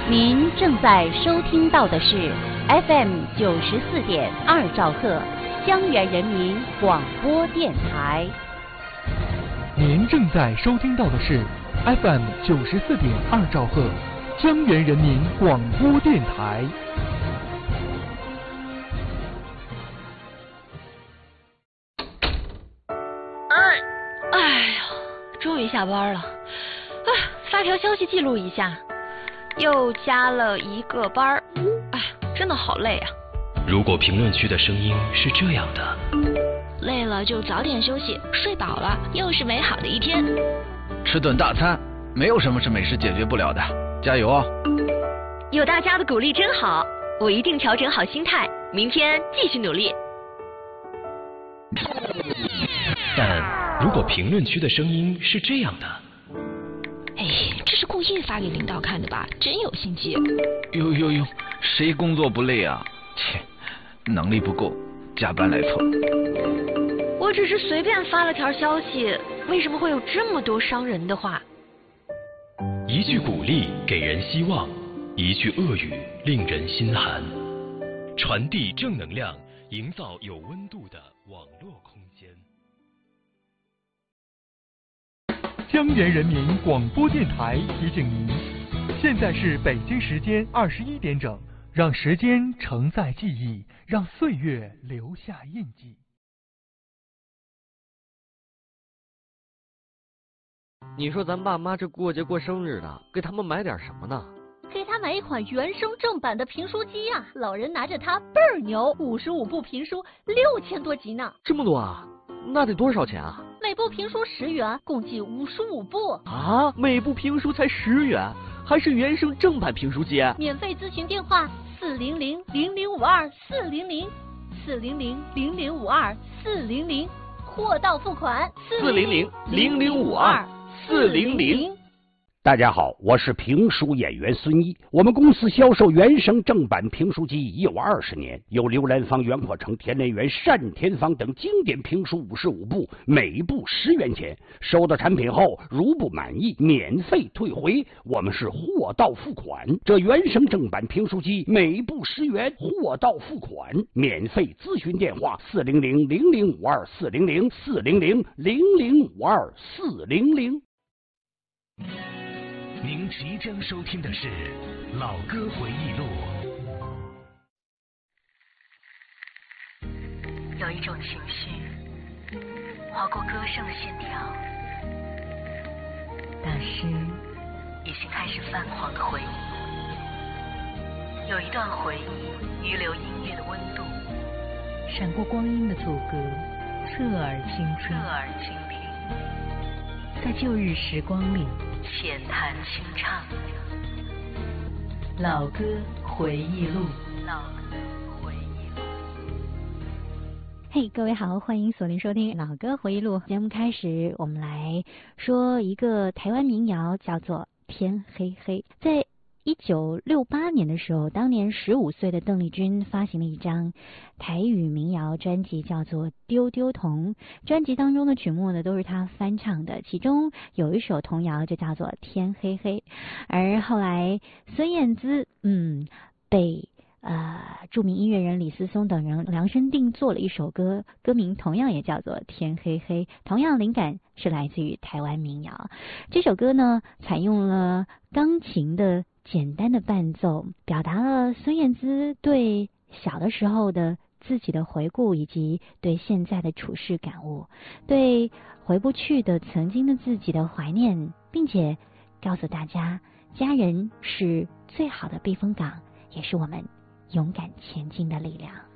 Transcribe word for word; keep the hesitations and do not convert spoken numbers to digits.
您正在收听到的是 F M 九十四点二兆赫江源人民广播电台。 您正在收听到的是 F M 九十四点二兆赫江源人民广播电台。 哎，哎呀，终于下班了。啊，发条消息记录一下。又加了一个班儿，哎，真的好累啊！ 如果评论区的声音是这样的， 累了就早点休息，睡饱了又是美好的一天。 吃顿大餐，没有什么是美食解决不了的，加油啊！ 有大家的鼓励真好，我一定调整好心态，明天继续努力。 但如果评论区的声音是这样的， 哎，这是故意发给领导看的吧？真有心机！ 呦呦呦，谁工作不累啊？切，能力不够，加班来凑。 我只是随便发了条消息，为什么会有这么多伤人的话？ 一句鼓励给人希望，一句恶语令人心寒。传递正能量，营造有温度的网络空间。 江源人民广播电台提醒您，现在是北京时间二十一点整，让时间承载记忆，让岁月留下印记。 你说咱爸妈这过节过生日的，给他们买点什么呢？ 给他买一款原声正版的评书机啊，老人拿着它倍儿牛，五十五部评书，六千多集呢。 这么多啊？那得多少钱啊？ 每部评书十元，共计五十五部啊！每部评书才十元，还是原声正版评书机？ 免费咨询电话：四零零零零五二四零零，四零零零零五二四零零，货到付款。 四零零零零五二四零零。 大家好，我是评书演员孙一。我们公司销售原声正版评书机已有二十年，有刘兰芳、袁阔成、田连元、单田芳等经典评书五十五部，每部十元钱。收到产品后，如不满意，免费退回。我们是货到付款。这原声正版评书机每部十元，货到付款，免费咨询电话：四零零零零五二四零零四零零零零五二四零零。 您即将收听的是《老歌回忆录》。 有一种情绪划过歌声的线条，那是已经开始泛黄的回忆。有一段回忆遗留音乐的温度， 闪过光阴的组歌，侧耳倾听， 侧耳倾听， 在旧日时光里浅谈轻唱。 老歌回忆录， 老歌回忆录。 嘿、hey, 各位好，欢迎锁定收听老歌回忆录。节目开始，我们来说一个台湾民谣，叫做天黑黑。在一九六八年的时候，当年十五岁的邓丽君发行了一张台语民谣专辑，叫做《丢丢童》。专辑当中的曲目呢，都是她翻唱的，其中有一首童谣就叫做《天黑黑》。而后来孙燕姿，嗯，被呃著名音乐人李思松等人量身定做了一首歌，歌名同样也叫做《天黑黑》，同样灵感是来自于台湾民谣。这首歌呢，采用了钢琴的简单的伴奏，表达了孙燕姿对小的时候的自己的回顾，以及对现在的处事感悟，对回不去的曾经的自己的怀念，并且告诉大家，家人是最好的避风港，也是我们勇敢前进的力量。